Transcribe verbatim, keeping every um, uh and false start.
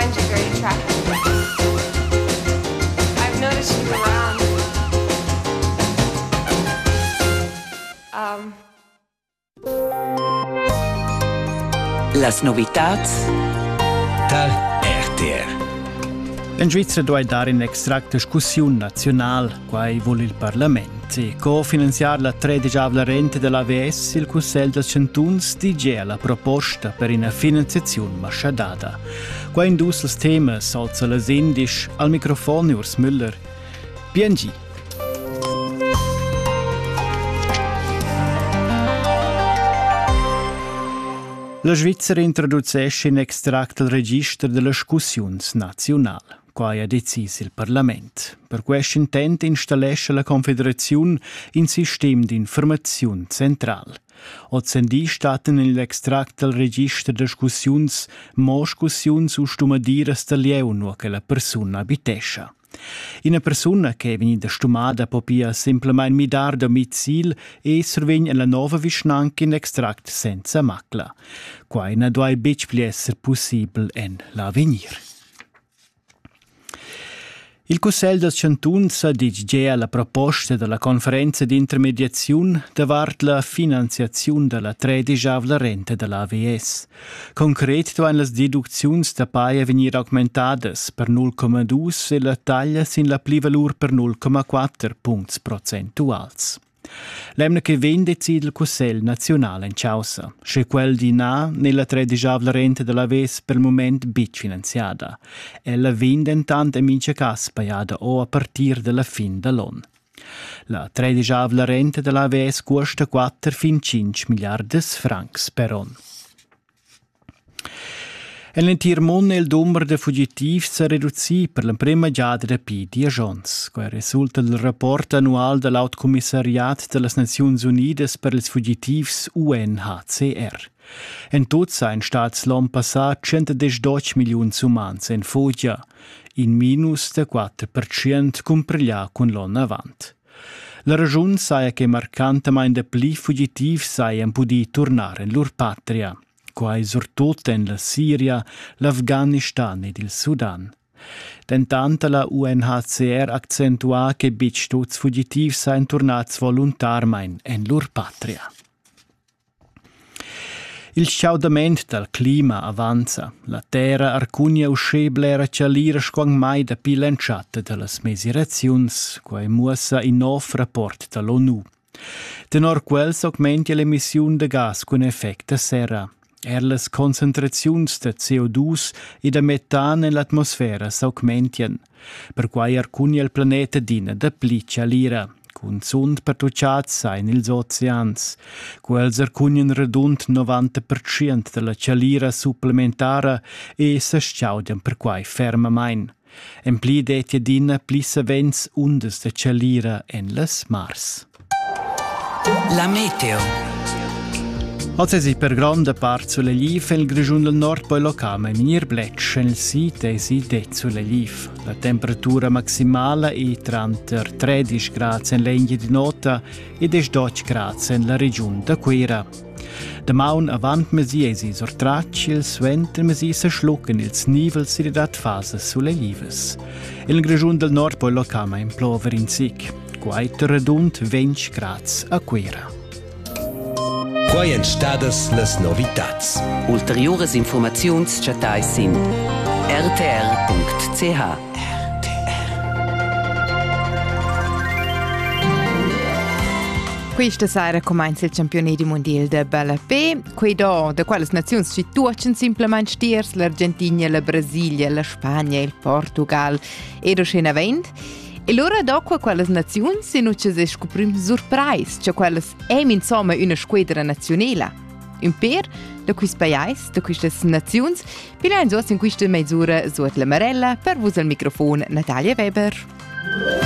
find you very attractive. I've noticed you around. Um. Las novitats dal R T R. In Svizzera deve dare in extract discussione nazionale, quai vuole il Parlamento, e cofinanziare la tredicavla rente dell'A V S, il Consiglio del Cantuns dice la proposta per una finanziazione masciadata. Qua indus il tema solza las indisch al microfono Urs Müller. P N G. La Svizzera introducesce in extract il registro delle discussioni nazionali, quai ha deciso il Parlamento. Per questo intento installesce la Confederazione un sistema di informazione centrale. Ozzendi staten in l'extract del registro de discussioni mo discussioni su stumadiras del lieu che la persona abitescia. Una persona che è venuta stumada popia semplicemente midar domicil e survegna alla nuova vicinanza in extract senza macla. Qua non deve più essere possibile in l'avvenir. Il Consiglio del Cantuns dice la proposta della conferenza di intermediazione davart la finanziazione della tredicavla rente dell'A V S. Concret devono le deduzioni da paia venire aumentate per zero virgola due e la taglia sin la plivalur per zero virgola quattro punti percentuali. L'emne che vende decide il Consiglio nazionale in causa, se quel di na nella tredicavla rente della V S per il momento bit finanziata. Ella vende intanto in mince cas pagata o a partir della fin dell'anno. La tredicavla rente della V S costa quattro fin cinque miliardi francs per anno. Nell'intero mondo il numero di fuggitivi si riduce per la prima giada da più di agents. Questo risulta dal rapporto annuale dell'Alto Commissariat delle Nazioni Unite per i fuggitivi U N H C R. In tutto sono stati l'anno passato centododici milioni di umani in fuga, in minus del quattro per cento comparado con l'anno avanti. La ragione è che marcantemente più fuggitivi siano potuti tornare in loro patria, quai sortut in la Siria, l'Afghanistan ed il Sudan. Intanto la U N H C R accentua che bic tutti fuggitivi sono tornati volontarmente in loro patria. Il sciaudamento del clima avanza. La terra arcunia usce blera cialira squang mai da più lanciata delle misurazioni, quai muossa in nuovo rapporto dell'ONU. Tenor quels augmenta l'emissione di gas con effetto serra. Er las concentrazioni di C O due e di metano nell'atmosfera s'augmentian, per quai arcunia il planeta dina da pli cialira, con sund pertucciats sein ils oceans. Quels arcunian redund novanta per cento della cialira supplementara e s'asciaudian per quai fermamain. En pli detia dina pli savens undes de cialira en las mars. La meteo. Oggi per grande parte sulle Live il grigiun del nord poi locale in minir bleccia nel sito e si det sulle Live. La temperatura maximale è tra tredici gradi in legna di nota e dodici gradi nella regione da Quera. Da maun avant mesiesi sortracci il suente mesi se schlucken ils nivel si dat fase sulle Lives. Il grigiun del nord poi locale in plover in sic. Quaiter redund venti gradi a Quera. Quai entstadas las novitats. Ulteriores informaziuns chatai sin r t r punct c h. Questa sera comincia il campionato mondiale de Bella P. Qui da, da quali nazioni si tucciano simplemente stiers, l'Argentina, la Brasilia, la Spagna, il Portugal e lo scenavent. E allora dopo quelle nazioni si non ci si scoprì sorpresa, cioè quelle è insomma una squadra nazionale. Un per da questi paesi, da queste nazioni, pigliamo in questa misura sulla Marella per voi al microfono Natalia Weber.